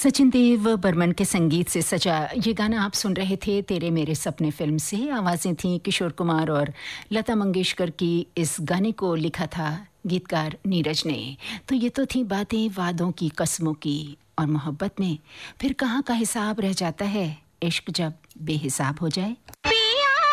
सचिन देव बर्मन के संगीत से सजा ये गाना आप सुन रहे थे तेरे मेरे सपने फिल्म से। आवाज़ें थीं किशोर कुमार और लता मंगेशकर की। इस गाने को लिखा था गीतकार नीरज ने। तो ये तो थी बातें वादों की, कस्मों की, और मोहब्बत में फिर कहाँ का हिसाब रह जाता है। इश्क जब बेहिसाब हो जाए